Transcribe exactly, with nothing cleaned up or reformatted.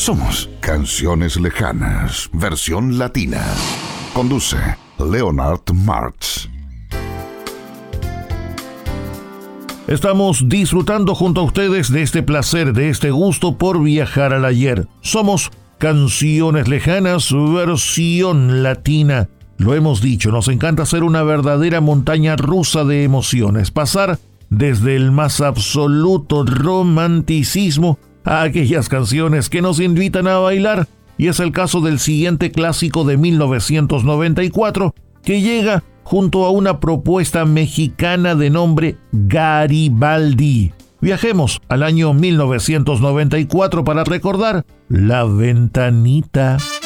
Somos Canciones Lejanas, versión latina. Conduce Leonard Martz. Estamos disfrutando junto a ustedes de este placer, de este gusto por viajar al ayer. Somos Canciones Lejanas, versión latina. Lo hemos dicho, nos encanta ser una verdadera montaña rusa de emociones, pasar desde el más absoluto romanticismo a aquellas canciones que nos invitan a bailar, y es el caso del siguiente clásico de mil novecientos noventa y cuatro, que llega junto a una propuesta mexicana de nombre Garibaldi. Viajemos al año mil novecientos noventa y cuatro para recordar La Ventanita.